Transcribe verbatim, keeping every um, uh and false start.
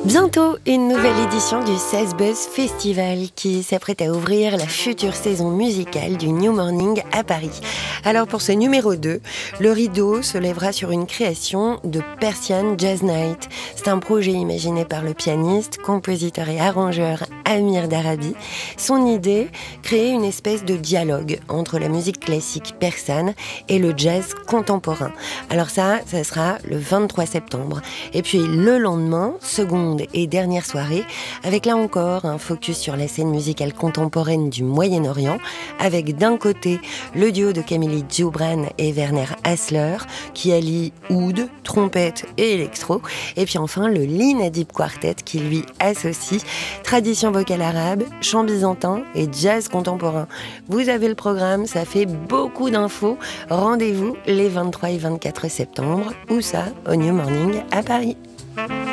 Bientôt, une nouvelle édition du seize Buzz Festival qui s'apprête à ouvrir la future saison musicale du New Morning à Paris. Alors pour ce numéro deux, le rideau se lèvera sur une création de Persian Jazz Night. C'est un projet imaginé par le pianiste, compositeur et arrangeur Amir Darabi. Son idée, créer une espèce de dialogue entre la musique classique persane et le jazz contemporain. Alors ça, ça sera le vingt-trois septembre. Et puis le lendemain, seconde et dernière soirée, avec là encore un focus sur la scène musicale contemporaine du Moyen-Orient, avec d'un côté le duo de Camille Djoubran et Werner Hassler, qui allie oud, trompette et électro, et puis enfin le Lina Deep Quartet qui lui associe tradition vocale arabe, chant byzantin et jazz contemporain. Vous avez le programme, ça fait beaucoup d'infos. Rendez-vous les vingt-trois et vingt-quatre septembre, où ça, au New Morning à Paris.